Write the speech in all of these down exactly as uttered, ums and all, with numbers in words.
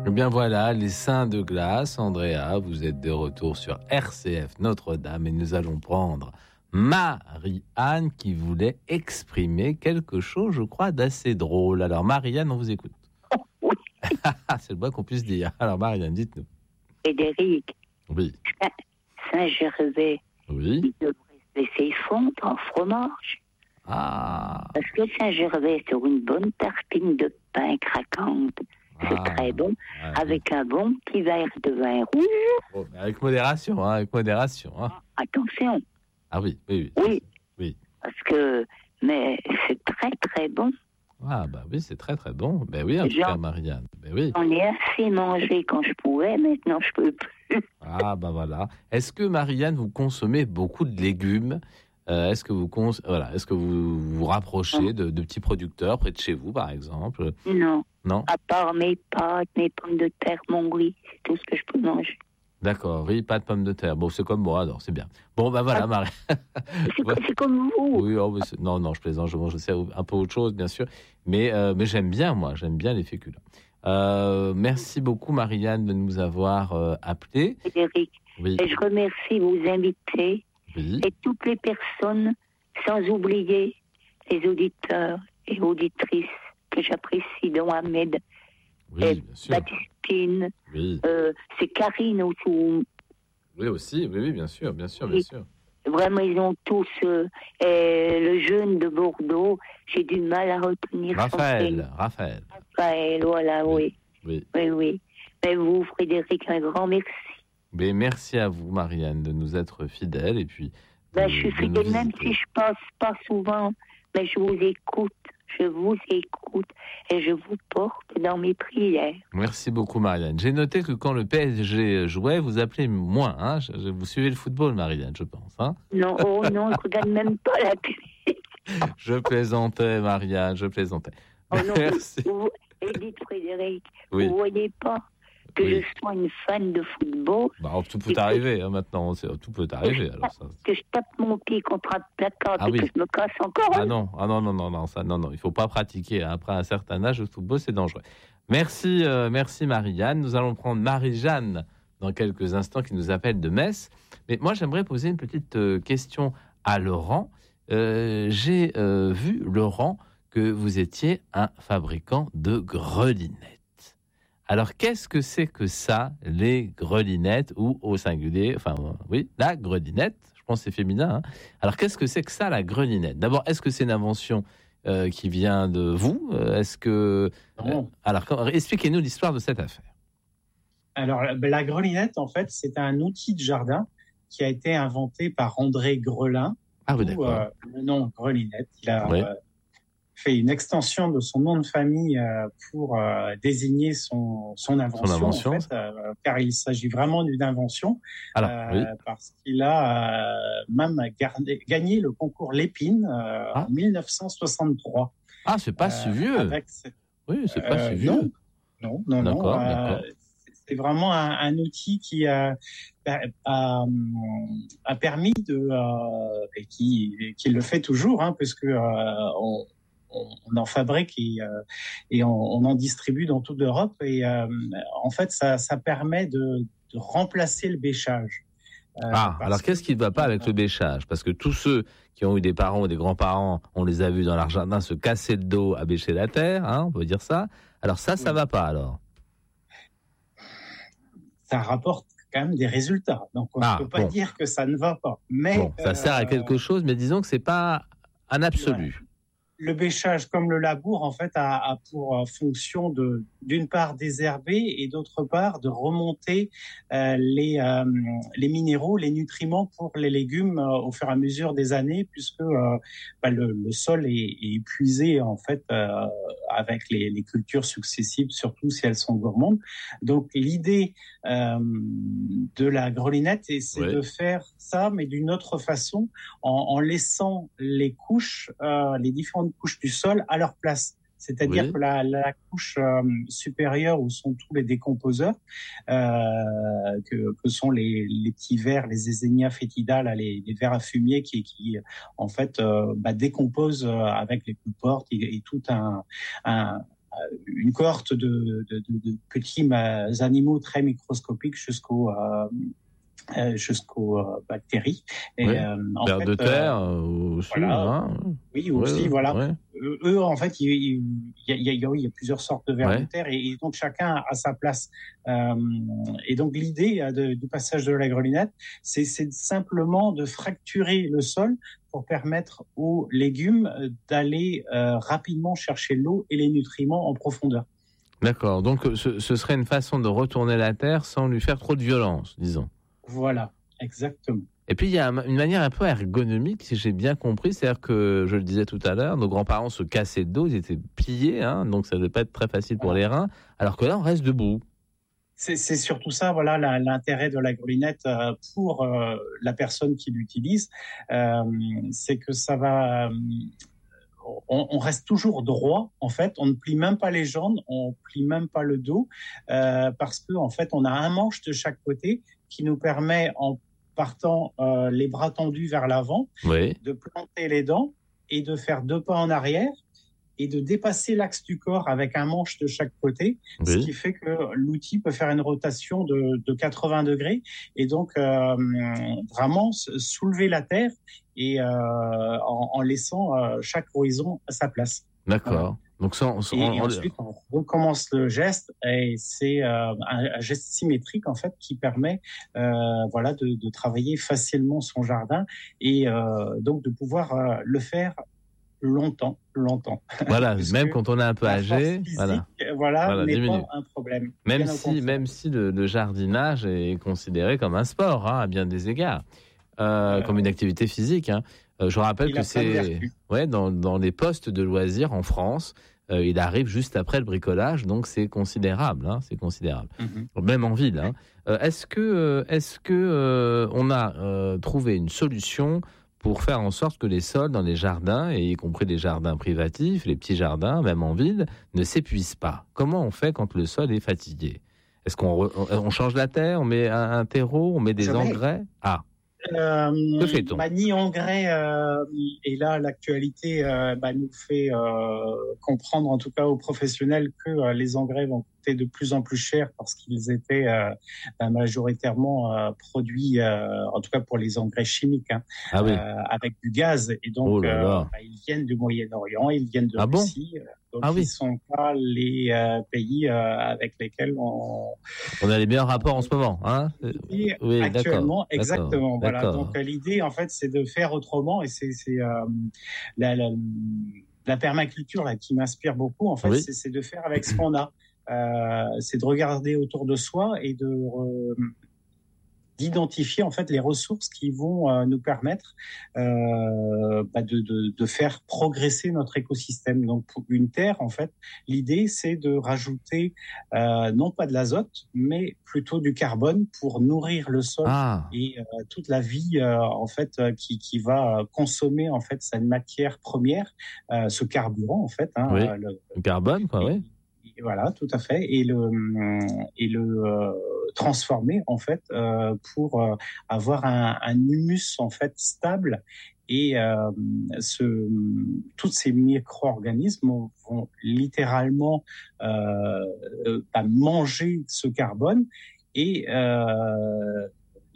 Eh bien voilà, les seins de glace. Andrea, vous êtes de retour sur R C F Notre-Dame et nous allons prendre Marie-Anne qui voulait exprimer quelque chose, je crois, d'assez drôle. Alors Marie-Anne, on vous écoute. Oui. C'est le moins qu'on puisse dire. Alors Marie-Anne, dites-nous. Frédéric. Oui. Saint-Gervais. Oui. Il devrait se laisser fondre en fromage. Ah. Parce que Saint-Gervais, sur une bonne tartine de pain craquante, c'est Ah. très bon, Ouais, avec un bon petit verre de vin rouge. bon, avec modération, hein, avec modération. Hein. Attention. Ah oui, oui, oui. Oui. Oui. Parce que, mais c'est très très bon. Ah bah oui, c'est très très bon. Ben oui, en tout Genre, cas, Marianne. Ben oui. J'en ai assez mangé quand je pouvais, maintenant je peux plus. Ah bah voilà. Est-ce que Marianne, vous consommez beaucoup de légumes? Euh, est-ce que vous cons... voilà, est-ce que vous vous rapprochez de, de petits producteurs près de chez vous, par exemple? Non. Non. À part mes pâtes, mes pommes de terre, mon riz, c'est tout ce que je peux manger. D'accord, riz, pas de pommes de terre. Bon, c'est comme moi, alors c'est bien. Bon, bah voilà, Ah, Marie. C'est, c'est comme vous. Oui, oh, mais c'est... non, non, je plaisante, je mange aussi un peu autre chose, bien sûr. Mais, euh, mais j'aime bien, moi, j'aime bien les féculents. Euh, merci beaucoup, Marianne, de nous avoir euh, appelés. Frédéric, Oui. et je remercie vos invités Oui. et toutes les personnes, sans oublier les auditeurs et auditrices que j'apprécie, dont Ahmed, Oui, et bien sûr. Baptistine, Oui. euh, c'est Karine autour. Oui, aussi, oui, oui, bien sûr, bien sûr, bien Oui. sûr. Vraiment, ils ont tous... Euh, et le jeune de Bordeaux, j'ai du mal à retenir son Raphaël, prénom. Raphaël. Raphaël, voilà, oui. Oui. Oui, oui. Mais vous, Frédéric, un grand merci. Mais merci à vous, Marianne, de nous être fidèles et puis. Ben, de- je suis de nous fidèle, même visiter. si je passe pas souvent, mais je vous écoute, je vous écoute et je vous porte dans mes prières. Merci beaucoup, Marianne. J'ai noté que quand le P S G jouait, vous appelez moins. Hein. Je- je- vous suivez le football, Marianne, je pense. Hein. Non, oh non, je regarde même pas la télé. Je plaisantais, Marianne, je plaisantais. Oh non, Merci. vous, vous- Edith Frédéric, Oui. vous voyez pas que Oui. je sois une fan de football, Bah, tout peut Et que- arriver hein, maintenant. c'est- Tout peut arriver. Alors, ça, que je tape mon pied contre un placard Ah et oui. que je me casse encore. Ah non, ah non, non, non, non, ça, non, non, il faut pas pratiquer. Hein. Après un certain âge, le football, c'est dangereux. Merci, euh, merci Marie-Anne. Nous allons prendre Marie-Jeanne dans quelques instants qui nous appelle de Metz. Mais moi, j'aimerais poser une petite euh, question à Laurent. Euh, j'ai euh, vu, Laurent, que vous étiez un fabricant de grelinettes. Alors, qu'est-ce que c'est que ça, les grelinettes, ou au singulier, enfin, euh, oui, la grelinette, je pense que c'est féminin. Hein. Alors, qu'est-ce que c'est que ça, la grelinette? D'abord, est-ce que c'est une invention euh, qui vient de vous? Euh, Est-ce que... Non. euh, alors, quand- expliquez-nous l'histoire de cette affaire. Alors, ben, la grelinette, en fait, c'est un outil de jardin qui a été inventé par André Grelin. Ah oui, D'où, d'accord. euh, le nom grelinette. Il a Oui. euh, fait une extension de son nom de famille euh, pour euh, désigner son, son invention, invention, en fait, euh, car il s'agit vraiment d'une invention, Alors, euh, oui. parce qu'il a euh, même gardé- gagné le concours Lépine euh, Ah. en dix-neuf cent soixante-trois. Ah, c'est pas si Euh, vieux. avec cette- Oui, c'est pas euh, si vieux. non, non, non, non. D'accord, euh, d'accord. c'est vraiment un, un outil qui a, a, a permis de, euh, et qui, qui le fait toujours, hein, puisque euh, on, on en fabrique et, euh, et on, on en distribue dans toute l'Europe. Et euh, en fait, ça, ça permet de, de remplacer le bêchage. Euh, Ah, parce alors que- qu'est-ce qui ne va pas avec le bêchage? Parce que tous ceux qui ont eu des parents ou des grands-parents, on les a vus dans leur jardin se casser le dos à bêcher la terre, hein, on peut dire ça. Alors ça, ça Oui. va pas alors. Ça rapporte quand même des résultats. Donc, on Ah, ne peut pas bon. dire que ça ne va pas. Mais, Bon, ça sert à euh, quelque chose, mais disons que c'est pas un absolu. le bêchage, comme le labour, en fait, a, a pour euh, fonction de, d'une part, désherber et d'autre part, de remonter euh, les, euh, les minéraux, les nutriments pour les légumes euh, au fur et à mesure des années, puisque euh, bah, le, le sol est, est épuisé, en fait, euh, avec les, les cultures successives, surtout si elles sont gourmandes. Donc, l'idée euh, de la grelinette, et c'est Oui. de faire ça, mais d'une autre façon, en, en laissant les couches, euh, les différentes couches du sol à leur place. C'est-à-dire Oui. que la, la couche euh, supérieure où sont tous les décomposeurs, euh, que, que sont les, les petits vers, les Eisenia foetida, là, les, les vers à fumier qui, qui en fait, euh, bah, décomposent euh, avec les coups de porte et, et tout un, un, une cohorte de, de, de, de petits animaux très microscopiques jusqu'aux euh, Euh, jusqu'aux euh, bactéries. Et, oui. euh, en Vers fait, de terre euh, aussi, voilà. hein. Oui, aussi, ouais, voilà. Ouais. Eux, eux, en fait, il, il, il, y a, il, y a, il y a plusieurs sortes de vers ouais. de terre et, et donc chacun a sa place. Euh, et donc l'idée de, du passage de la grelinette, c'est, c'est simplement de fracturer le sol pour permettre aux légumes d'aller euh, rapidement chercher l'eau et les nutriments en profondeur. D'accord, donc ce, ce serait une façon de retourner la terre sans lui faire trop de violence, disons. Voilà, exactement. Et puis, il y a une manière un peu ergonomique, si j'ai bien compris. C'est-à-dire que, je le disais tout à l'heure, nos grands-parents se cassaient le dos, ils étaient pliés, hein, donc ça ne devait pas être très facile pour les reins, alors que là, on reste debout. C'est, c'est surtout ça, voilà, la, l'intérêt de la grelinette euh, pour euh, la personne qui l'utilise, euh, c'est que ça va... Euh, on, on reste toujours droit, en fait, on ne plie même pas les jambes, on ne plie même pas le dos, euh, parce qu'en en fait, on a un manche de chaque côté qui nous permet, en partant euh, les bras tendus vers l'avant, oui. de planter les dents et de faire deux pas en arrière et de dépasser l'axe du corps avec un manche de chaque côté, oui. ce qui fait que l'outil peut faire une rotation de, de quatre-vingts degrés et donc euh, vraiment soulever la terre et euh, en, en laissant euh, chaque horizon à sa place. D'accord. Voilà. Donc sans, sans, et, on, et ensuite, on recommence le geste et c'est euh, un, un geste symétrique en fait qui permet euh, voilà de, de travailler facilement son jardin et euh, donc de pouvoir euh, le faire longtemps, longtemps. Voilà, même quand on est un peu âgé, physique, voilà, voilà, voilà n'est diminue. pas un problème. Même si, même si le, le jardinage est considéré comme un sport, hein, à bien des égards, euh, euh, comme une activité physique. Hein. Euh, je rappelle que c'est, ouais, dans, dans les postes de loisirs en France, euh, il arrive juste après le bricolage, donc c'est considérable, hein, c'est considérable. Mm-hmm. Même en ville. Hein. Euh, est-ce que, euh, est-ce que euh, on a euh, trouvé une solution pour faire en sorte que les sols dans les jardins, et y compris les jardins privatifs, les petits jardins, même en ville, ne s'épuisent pas? Comment on fait quand le sol est fatigué? Est-ce qu'on re, on change la terre, on met un, un terreau, on met des Jamais. engrais? Ah, euh, que fait-on? Bah, ni engrais, euh, et là l'actualité euh, bah, nous fait euh, comprendre, en tout cas aux professionnels, que euh, les engrais vont coûter de plus en plus cher parce qu'ils étaient euh, majoritairement euh, produits, euh, en tout cas pour les engrais chimiques, hein, ah oui. euh, avec du gaz. Et donc, oh là là. Euh, bah, ils viennent du Moyen-Orient, ils viennent de ah Russie. Bon donc, ah ils ne oui. sont pas les euh, pays euh, avec lesquels on... On a les meilleurs rapports en ce moment. Hein oui, actuellement, d'accord. exactement. D'accord. Voilà. Donc, l'idée, en fait, c'est de faire autrement. Et c'est, c'est euh, la, la, la permaculture là, qui m'inspire beaucoup. En fait, oui. c'est, c'est de faire avec ce qu'on a. Euh, c'est de regarder autour de soi et de... Euh, d'identifier en fait les ressources qui vont euh, nous permettre euh, bah de, de, de faire progresser notre écosystème. Donc pour une terre, en fait, l'idée c'est de rajouter euh, non pas de l'azote, mais plutôt du carbone pour nourrir le sol ah. et euh, toute la vie euh, en fait euh, qui, qui va consommer en fait cette matière première, euh, ce carburant en fait. Hein, oui. euh, le, le carbone, quoi, oui. Voilà, tout à fait, et le et le euh, transformer en fait euh, pour euh, avoir un, un humus en fait stable et euh, ce tous ces micro-organismes vont littéralement euh, bah, manger ce carbone et euh,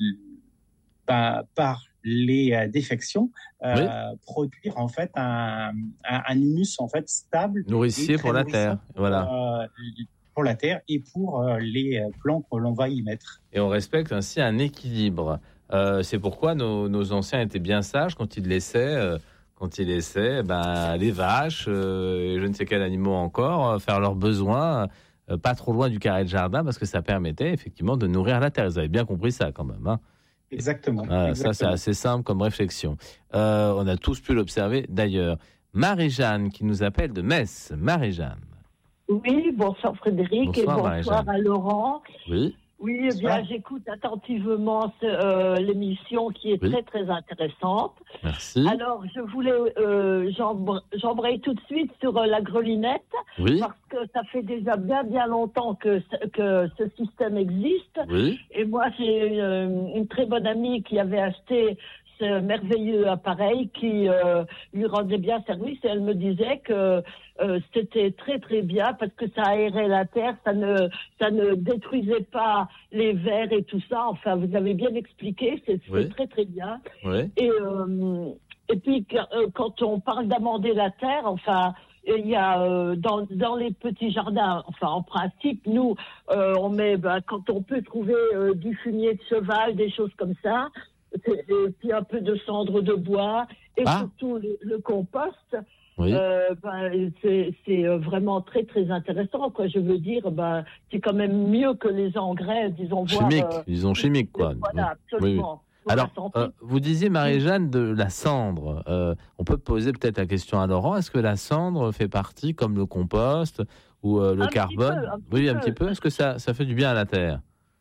bah, par les défections, euh, oui. produire en fait un, un, un humus en fait stable, nourricier pour la terre, pour, voilà, euh, pour la terre et pour euh, les plants que l'on va y mettre. Et on respecte ainsi un équilibre. Euh, c'est pourquoi nos, nos anciens étaient bien sages quand ils laissaient, euh, quand ils laissaient, ben, les vaches euh, et je ne sais quels animaux encore euh, faire leurs besoins. Euh, pas trop loin du carré de jardin parce que ça permettait effectivement de nourrir la terre. Vous avez bien compris ça quand même, hein? Exactement. Voilà, exactement. Ça, c'est assez simple comme réflexion. Euh, on a tous pu l'observer d'ailleurs. Marie-Jeanne qui nous appelle de Metz. Marie-Jeanne. Oui, bonsoir Frédéric bonsoir, et bonsoir à Laurent. Oui. Oui, eh bien, j'écoute attentivement ce, euh, l'émission qui est oui. très, très intéressante. Merci. Alors, je voulais, euh, j'embr- j'embraye tout de suite sur euh, la grelinette, oui. parce que ça fait déjà bien, bien longtemps que, que ce système existe. Oui. Et moi, j'ai euh, une très bonne amie qui avait acheté ce merveilleux appareil qui euh, lui rendait bien service. Et elle me disait que euh, c'était très très bien parce que ça aérait la terre, ça ne ça ne détruisait pas les vers et tout ça. Enfin, vous avez bien expliqué, c'est, c'est Oui. très très bien. Oui. Et euh, et puis quand on parle d'amender la terre, enfin. Il y a euh, dans, dans les petits jardins, enfin en principe, nous, euh, on met, ben, quand on peut trouver euh, du fumier de cheval, des choses comme ça, et puis un peu de cendre de bois, et ah. surtout le, le compost, oui. euh, ben, c'est, c'est vraiment très très intéressant, quoi. Je veux dire, ben, c'est quand même mieux que les engrais, disons, chimiques, voire, euh, disons chimiques, quoi. Voilà, absolument. Oui, oui. Alors, euh, vous disiez, Marie-Jeanne, de la cendre. Euh, on peut poser peut-être la question à Laurent. Est-ce que la cendre fait partie, comme le compost ou euh, le un carbone petit peu, un petit Oui, peu. un petit peu. Est-ce que ça, ça fait du bien à la terre?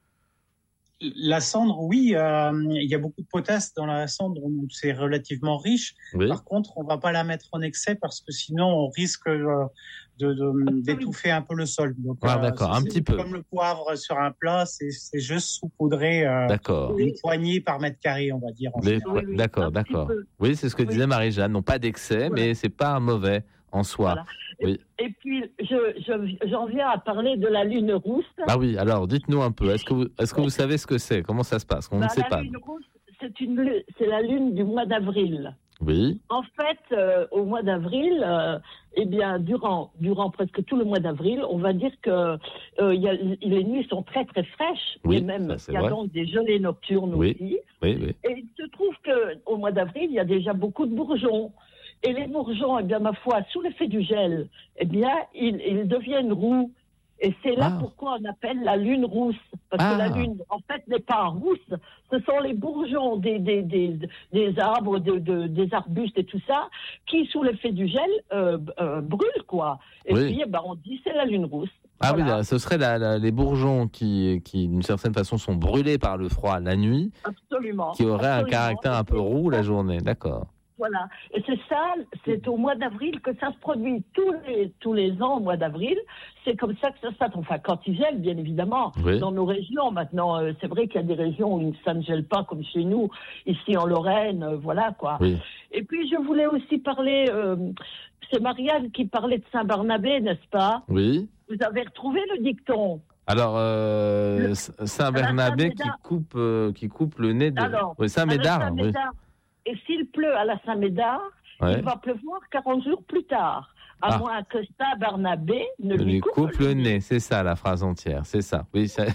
La cendre, oui, euh, il y a beaucoup de potasse dans la cendre, donc c'est relativement riche. Oui. Par contre, on ne va pas la mettre en excès parce que sinon, on risque euh, de, de, d'étouffer un peu le sol. Donc, ah, euh, d'accord, c'est, un petit peu. Comme le poivre sur un plat, c'est, c'est juste saupoudrer euh, d'accord. une poignée par mètre carré, on va dire. En Les, oui, oui, d'accord, d'accord. Oui, c'est ce que oui. disait Marie-Jeanne. Non pas d'excès, Voilà. mais c'est pas mauvais en soi. Voilà. Oui. Et, et puis, je, je, j'en viens à parler de la lune rousse. Ah oui, alors dites-nous un peu. Est-ce que vous, est-ce que vous savez ce que c'est? Comment ça se passe? On bah, ne sait la pas. lune rousse, c'est, une, c'est la lune du mois d'avril. Oui. En fait, euh, au mois d'avril, euh, eh bien, durant, durant presque tout le mois d'avril, on va dire que euh, y a, les nuits sont très très fraîches, oui, et même ça, il y a vrai. donc des gelées nocturnes oui. aussi. Oui, oui. Et il se trouve que au mois d'avril, il y a déjà beaucoup de bourgeons. Et les bourgeons, eh bien, ma foi, sous l'effet du gel, eh bien, ils, ils deviennent roux. Et c'est là ah. pourquoi on appelle la lune rousse. Parce ah. que la lune, en fait, n'est pas rousse. Ce sont les bourgeons des, des, des, des arbres, de, de, des arbustes et tout ça, qui, sous l'effet du gel, euh, euh, brûlent, quoi. Et oui. puis, eh ben, on dit c'est la lune rousse. Ah voilà. oui, là, ce serait la, la, les bourgeons qui, qui, d'une certaine façon, sont brûlés par le froid la nuit. Absolument. Qui auraient absolument. un caractère un peu roux la journée. D'accord. Voilà. Et c'est ça, c'est au mois d'avril que ça se produit tous les, tous les ans au mois d'avril. C'est comme ça que ça se passe. Enfin, quand il gèle, bien évidemment, oui. dans nos régions. Maintenant, euh, c'est vrai qu'il y a des régions où ça ne gèle pas comme chez nous, ici en Lorraine, euh, voilà quoi. Oui. Et puis, je voulais aussi parler, euh, c'est Marianne qui parlait de Saint-Barnabé, n'est-ce pas? Oui. Vous avez retrouvé le dicton? Alors, euh, le, Saint-Bernabé qui coupe, euh, qui coupe le nez de... Alors, oui, Saint-Médard, oui. Et s'il pleut à la Saint-Médard, ouais. il va pleuvoir quarante jours plus tard. À ah. moins que Saint-Barnabé ne lui coupe, coupe le, le nez. nez. C'est ça la phrase entière, c'est ça. Oui, ça,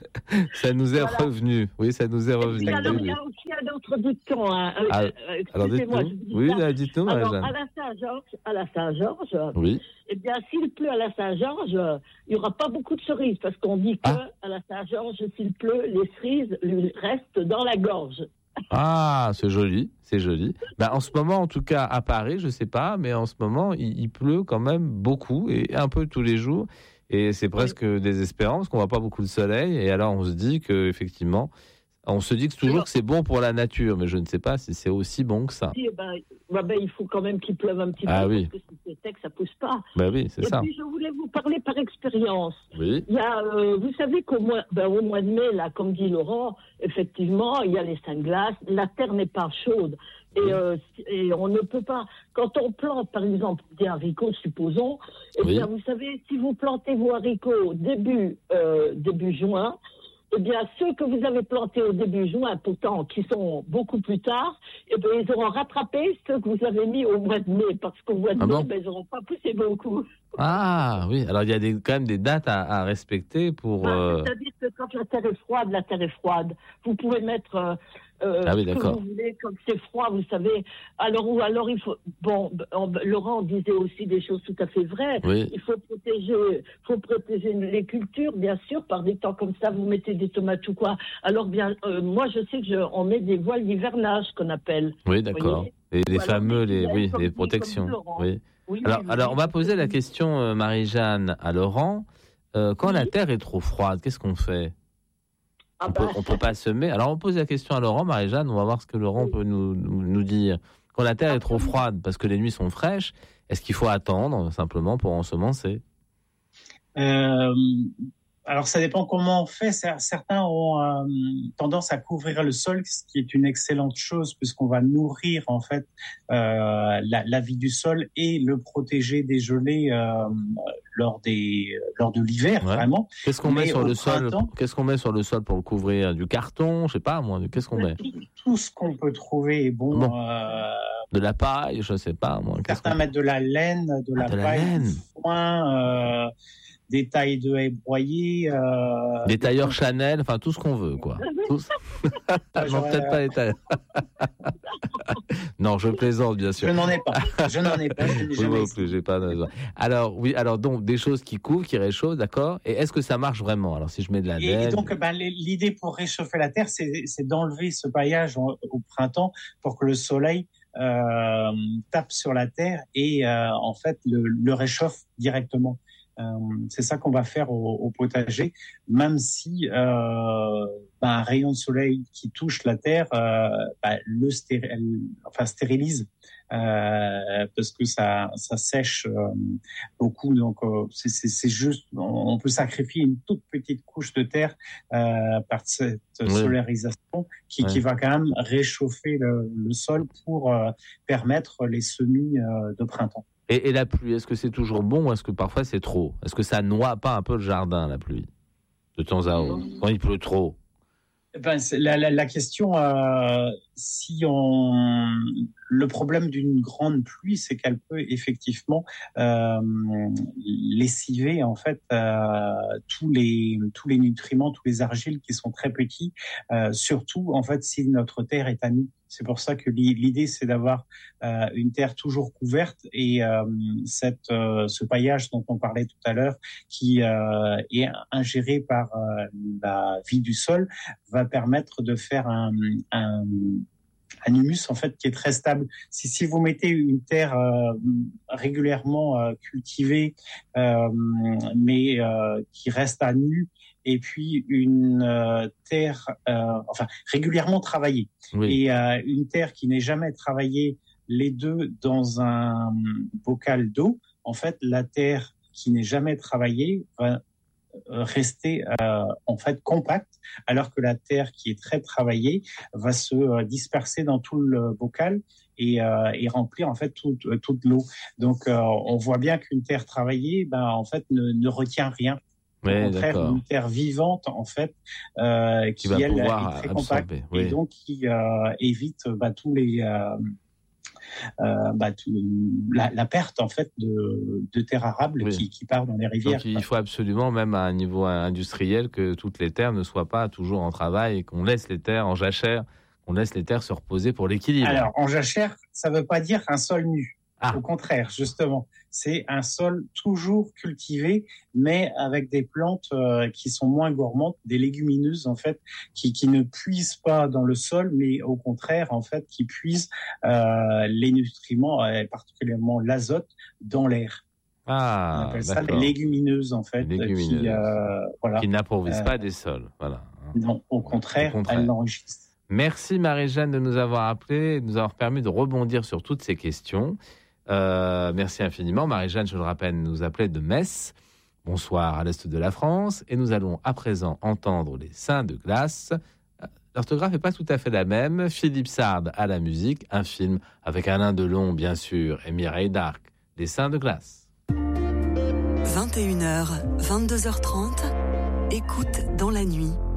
ça nous est voilà. revenu. Oui, ça nous est revenu. Et puis, alors, il y a aussi un autre dicton. Hein. Ah, euh, alors, dites-moi. Dis oui, là, dites-nous, alors, à la Saint-Georges, à la Saint-Georges, oui. eh bien, s'il pleut à la Saint-Georges, il n'y aura pas beaucoup de cerises, parce qu'on dit que ah. à la Saint-Georges, s'il pleut, les cerises lui restent dans la gorge. Ah, c'est joli, c'est joli. Ben, en ce moment, en tout cas, à Paris, je ne sais pas, mais en ce moment, il, il pleut quand même beaucoup, et un peu tous les jours. Et c'est presque oui. désespérant, parce qu'on ne voit pas beaucoup de soleil. Et alors, on se dit qu'effectivement, on se dit que toujours que c'est bon pour la nature, mais je ne sais pas si c'est aussi bon que ça. Oui, ben, ben, il faut quand même qu'il pleuve un petit ah, peu, oui. parce que si c'est sec, ça ne pousse pas. Ben oui, c'est et ça. Et puis, je voulais vous parler par expérience. Oui. Il y a, euh, vous savez qu'au mois, ben, au mois de mai, là, comme dit Laurent, effectivement, il y a les Saint-Glaces, la terre n'est pas chaude. Et, oui. euh, et on ne peut pas, quand on plante, par exemple, des haricots, supposons, eh bien, oui. vous savez, si vous plantez vos haricots début, euh, début juin, eh bien, ceux que vous avez plantés au début juin, pourtant, qui sont beaucoup plus tard, eh bien, ils auront rattrapé ceux que vous avez mis au mois de mai, parce qu'au mois de ah mai, bon ben, ils n'auront pas poussé beaucoup. Ah, oui. Alors, il y a des, quand même des dates à, à respecter pour... Ah, euh... C'est-à-dire que quand la terre est froide, la terre est froide. Vous pouvez mettre... Euh, Euh, ah oui, d'accord. Que vous voulez, comme c'est froid, vous savez. Alors, ou alors, il faut. Bon, on, Laurent disait aussi des choses tout à fait vraies. Oui. Il faut protéger, faut protéger les cultures, bien sûr, par des temps comme ça, vous mettez des tomates ou quoi. Alors, bien, euh, moi, je sais que je, on met des voiles d'hivernage, qu'on appelle. Oui, d'accord. Et les fameux, les, oui, les protections. Oui. Oui, alors, oui, alors oui, on va poser la question, euh, Marie-Jeanne, à Laurent. Euh, quand oui. la terre est trop froide, qu'est-ce qu'on fait? On peut, on peut pas semer. Alors, on pose la question à Laurent, Marie-Jeanne, on va voir ce que Laurent oui. peut nous, nous, nous dire. Quand la terre est trop froide, parce que les nuits sont fraîches, est-ce qu'il faut attendre, simplement, pour ensemencer? euh, Alors, ça dépend comment on fait. Certains ont euh, tendance à couvrir le sol, ce qui est une excellente chose puisqu'on va nourrir en fait euh, la, la vie du sol et le protéger des gelées euh, lors des lors de l'hiver, ouais. Vraiment. Qu'est-ce qu'on Mais met sur au le sol printemps, Qu'est-ce qu'on met sur le sol pour le couvrir? Du carton, je sais pas moi. Qu'est-ce qu'on met? tout, tout ce qu'on peut trouver est bon. bon. Euh, De la paille, je sais pas moi. certains qu'on... mettent de la laine, de ah, la de paille, la laine. du foin. Euh, des tailles de haies broyées. Euh, des tailleurs des... Chanel, enfin tout ce qu'on veut, quoi. Tous... non, peut-être pas les tailleurs. non, je plaisante, bien sûr. Je n'en ai pas. Je n'en ai pas. Je n'ai jamais oui, plus, j'ai pas. Alors, oui, alors donc, des choses qui couvrent, qui réchauffent, d'accord. Et est-ce que ça marche vraiment? Alors, si je mets de la laine... Et, et donc, ben, l'idée pour réchauffer la terre, c'est, c'est d'enlever ce paillage au, au printemps pour que le soleil euh, tape sur la terre et, euh, en fait, le, le réchauffe directement. Euh, c'est ça qu'on va faire au, au potager, même si euh, ben, un rayon de soleil qui touche la terre euh, ben, le stéri- enfin, stérilise euh, parce que ça, ça sèche euh, beaucoup. Donc euh, c'est, c'est, c'est juste, on peut sacrifier une toute petite couche de terre euh, par cette oui. solarisation qui, oui. qui va quand même réchauffer le, le sol pour euh, permettre les semis euh, de printemps. Et, et la pluie, est-ce que c'est toujours bon ou est-ce que parfois c'est trop? Est-ce que ça noie pas un peu le jardin, la pluie, de temps à autre, quand il pleut trop? Ben, c'est la, la, la question, euh, si on, le problème d'une grande pluie, c'est qu'elle peut effectivement euh, lessiver en fait euh, tous les tous les nutriments, tous les argiles qui sont très petits, euh, surtout en fait si notre terre est à nu. C'est pour ça que l'idée, c'est d'avoir euh, une terre toujours couverte et euh, cette, euh, ce paillage dont on parlait tout à l'heure, qui euh, est ingéré par euh, la vie du sol, va permettre de faire un, un, un humus en fait qui est très stable. Si, si vous mettez une terre euh, régulièrement euh, cultivée, euh, mais euh, qui reste à nu, et puis une euh, terre, euh, enfin régulièrement travaillée, oui. et euh, une terre qui n'est jamais travaillée, les deux dans un bocal d'eau, en fait, la terre qui n'est jamais travaillée va rester euh, en fait compacte, alors que la terre qui est très travaillée va se euh, disperser dans tout le bocal et, euh, et remplir en fait toute, toute l'eau. Donc, euh, on voit bien qu'une terre travaillée, ben en fait, ne, ne retient rien. Au oui, contraire, d'accord. Une terre vivante, en fait, euh, qui, qui elle, est très compacte oui. et donc qui euh, évite bah, tous les euh, euh, bah, tout, la, la perte en fait de, de terres arables oui. qui, qui part dans les rivières. Donc, il faut absolument, même à un niveau industriel, que toutes les terres ne soient pas toujours en travail et qu'on laisse les terres en jachère, qu'on laisse les terres se reposer pour l'équilibre. Alors, en jachère, ça ne veut pas dire un sol nu. Ah. Au contraire, justement, c'est un sol toujours cultivé, mais avec des plantes euh, qui sont moins gourmandes, des légumineuses en fait, qui, qui ne puisent pas dans le sol, mais au contraire en fait, qui puisent euh, les nutriments, et particulièrement l'azote, dans l'air. Ah, on appelle d'accord. ça les légumineuses en fait, légumineuses. qui, euh, voilà, qui n'approuvissent euh, pas des sols, voilà. Non, au contraire, au contraire. elles l'enrichissent. Merci Marie-Jeanne de nous avoir appelés, de nous avoir permis de rebondir sur toutes ces questions. Euh, merci infiniment. Marie-Jeanne, je le rappelle, nous appelait de Metz. Bonsoir à l'est de la France. Et nous allons à présent entendre les Saints de glace. L'orthographe n'est pas tout à fait la même. Philippe Sard à la musique. Un film avec Alain Delon, bien sûr, et Mireille Darc. Les Saints de glace. vingt et une heures, vingt-deux heures trente. Écoute dans la nuit.